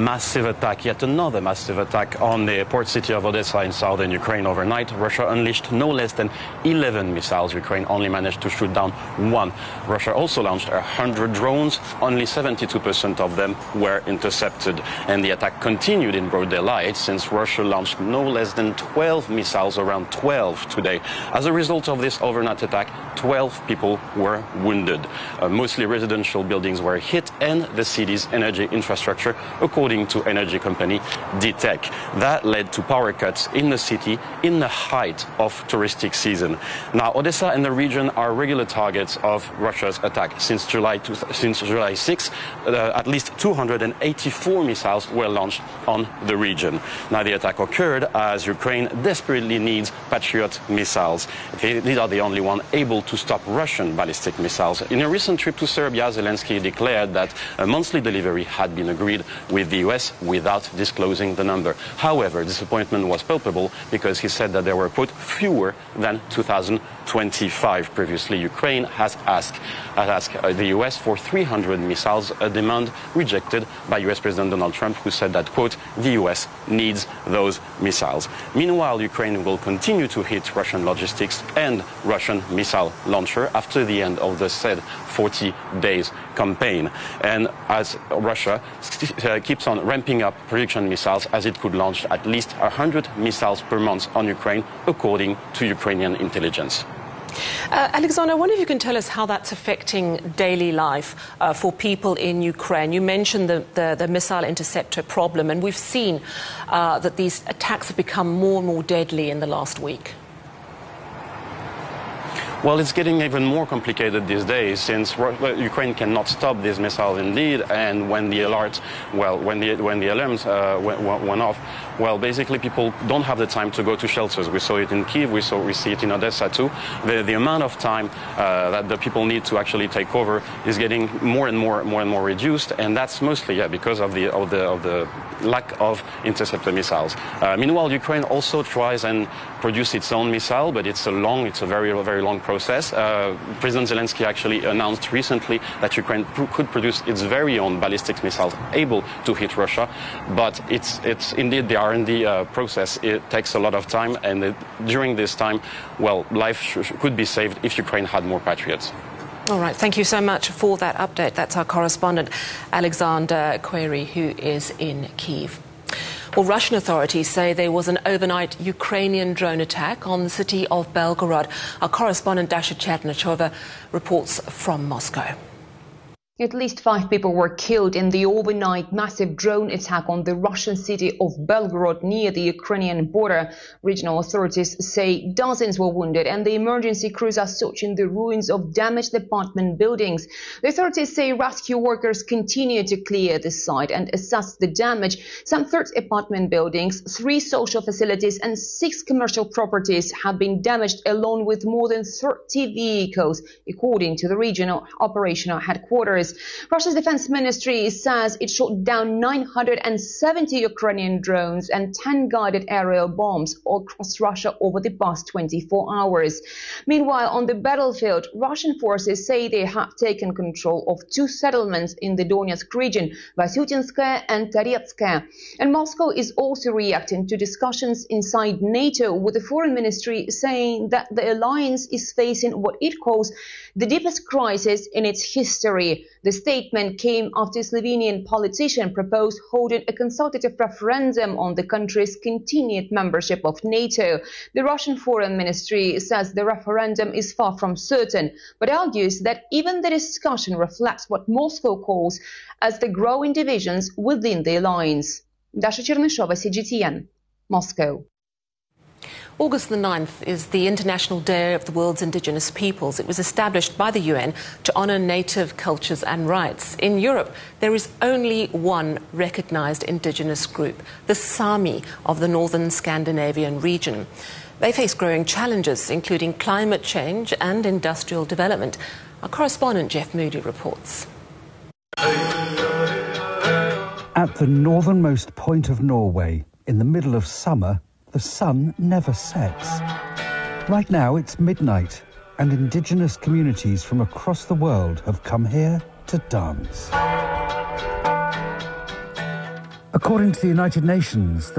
massive attack, yet another massive attack on the port city of Odessa in southern Ukraine overnight. Russia unleashed no less than 11 missiles. Ukraine only managed to shoot down one. Russia also launched 100 drones. Only 72% of them were intercepted. And the attack continued in broad daylight since Russia launched no less than 12 missiles, around 12 today. As a result of this overnight attack, 12 people were wounded. Mostly residential buildings were hit and the city's energy infrastructure, according to energy company DTEK. That led to power cuts in the city in the height of touristic season. Now, Odessa and the region are regular targets of Russia's attack. Since July 6, at least 284 missiles were launched on the region. Now, the attack occurred as Ukraine desperately needs Patriot missiles. These are the only ones able to stop Russian ballistic missiles. In a recent trip to Serbia, Zelensky declared that a monthly delivery had been agreed with the US without disclosing the number. However, disappointment was palpable because he said that there were, quote, fewer than 2025. Previously, Ukraine has asked the US for 300 missiles, a demand rejected by US President Donald Trump, who said that, quote, the US needs those missiles. Meanwhile, Ukraine will continue to hit Russian logistics and Russian missile launcher after the end of the said 40 days campaign. And as Russia keeps on ramping up production missiles, as it could launch at least 100 missiles per month on Ukraine, according to Ukrainian intelligence. Alexander, I wonder if you can tell us how that's affecting daily life for people in Ukraine. You mentioned the missile interceptor problem, and we've seen that these attacks have become more and more deadly in the last week. Well, it's getting even more complicated these days since Ukraine cannot stop these missiles indeed, and when the alarms, when the alarms went off, well, basically people don't have the time to go to shelters. We saw it in Kyiv, we see it in Odessa too. The amount of time that the people need to actually take cover is getting more and more reduced, and that's mostly because of the lack of interceptor missiles. Meanwhile, Ukraine also tries and produce its own missile, but it's a very long process. President Zelensky actually announced recently that Ukraine could produce its very own ballistic missiles able to hit Russia, but it's indeed the R&D process. It takes a lot of time, and during this time, well, life could be saved if Ukraine had more Patriots. All right, thank you so much for that update. That's our correspondent, Alexander Query, who is in Kyiv. Well, Russian authorities say there was an overnight Ukrainian drone attack on the city of Belgorod. Our correspondent, Dasha Chernachova, reports from Moscow. At least 5 people were killed in the overnight massive drone attack on the Russian city of Belgorod near the Ukrainian border. Regional authorities say dozens were wounded, and the emergency crews are searching the ruins of damaged apartment buildings. The authorities say rescue workers continue to clear the site and assess the damage. Some 30 apartment buildings, 3 social facilities and 6 commercial properties have been damaged, along with more than 30 vehicles, according to the regional operational headquarters. Russia's defense ministry says it shot down 970 Ukrainian drones and 10 guided aerial bombs across Russia over the past 24 hours. Meanwhile, on the battlefield, Russian forces say they have taken control of 2 settlements in the Donetsk region, Vasyutinskaya and Taretskaya. And Moscow is also reacting to discussions inside NATO, with the foreign ministry saying that the alliance is facing what it calls the deepest crisis in its history. The statement came after a Slovenian politician proposed holding a consultative referendum on the country's continued membership of NATO. The Russian Foreign Ministry says the referendum is far from certain, but argues that even the discussion reflects what Moscow calls as the growing divisions within the alliance. Dasha Chernashova, CGTN, Moscow. August the 9th is the International Day of the World's Indigenous Peoples. It was established by the UN to honour native cultures and rights. In Europe, there is only one recognised indigenous group, the Sami of the northern Scandinavian region. They face growing challenges, including climate change and industrial development. Our correspondent Jeff Moody reports. At the northernmost point of Norway, in the middle of summer, the sun never sets. Right now it's midnight, and indigenous communities from across the world have come here to dance. According to the United Nations,